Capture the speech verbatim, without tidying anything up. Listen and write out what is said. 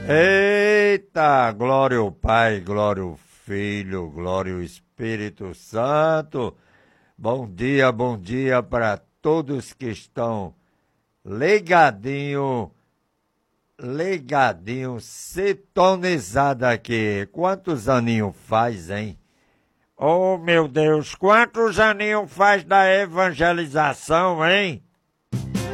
Eita, glória ao Pai, glória ao Filho, glória ao Espírito Santo. Bom dia, bom dia para todos que estão ligadinho, ligadinho, sintonizado aqui. Quantos aninhos faz, hein? Oh, meu Deus, quantos aninhos faz da evangelização, hein?